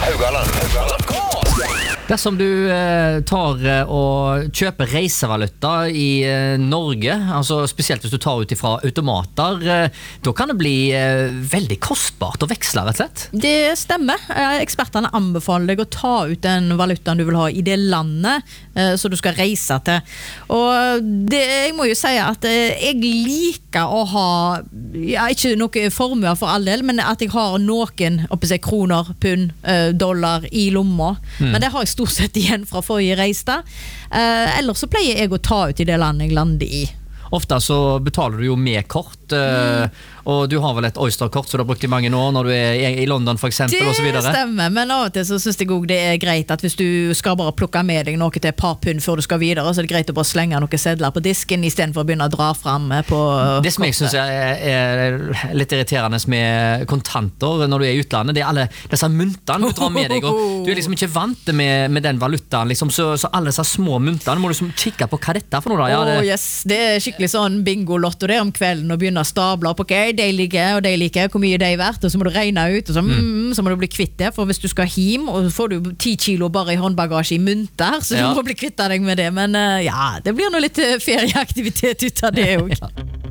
Dersom du tar og kjøper reisevaluta I Norge, altså spesielt hvis du tar ut ifra automater, da kan det bli veldig kostbart å veksle, rett og slett. Det stemmer. Ekspertene anbefaler deg å ta ut den valutaen du vil ha I det landet så du skal reise til. Og jeg må jo si at jeg liker å ha, ikke noe formue for all del, men at jeg har noen kroner, pund, dollar I lomma. Men det har jeg stort sett igjen fra forrige reiste. Ellers så pleier jeg å ta ut I det landet jeg lander I. Ofte så betaler du jo med kort, og du har vel et Oyster-kort som du har brukt I mange år når du I London for eksempel, og så videre. Det stemmer, men av og til så synes jeg også det greit at hvis du skal bare plukke med deg noe til et par pund før du skal videre, så det greit å bare slenge noen sedler på disken I stedet for å begynne å dra frem på Det som jeg synes er litt irriterende med kontanter når du I utlandet, det alle disse myntene du drar med deg, og du liksom ikke vant med den valutaen, liksom, så alle disse små myntene må du liksom kikke på hva dette for noe da. Yes, det skikkelig sånn bingo-lotto det om kvelden og begynne å stable opp, ok, de liker, og de liker, hvor mye de verdt, og så må du regne ut, og så må du bli kvitt det, for hvis du skal hjem, og får du 10 kilo bare I håndbagasje I mynter, så du må bli kvitt deg med det, men ja, det blir noe litt ferieaktivitet ut av det også.